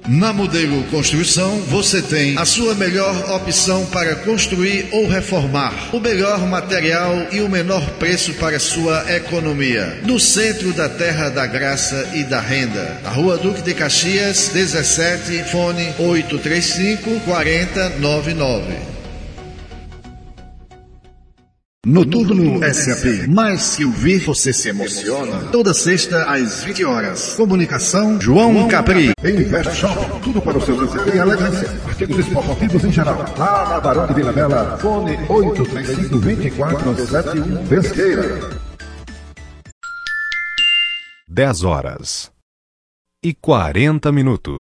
Na Modelo Construção, você tem a sua melhor opção para construir ou reformar. O melhor material e o menor preço para sua economia. No centro da Terra da Graça e da Renda. Na Rua Duque de Caxias, 17, fone 835-4099. Noturno SAP. Mais que ouvir, você se emociona. Toda sexta às 20 horas. Comunicação João Capri. Invest Shop. Tudo para o seu receber e elegância. Artigos esportivos em geral. Lá na Barão de Vila Bela. Fone 835-2471. Pesqueira. 10 horas e 40 minutos.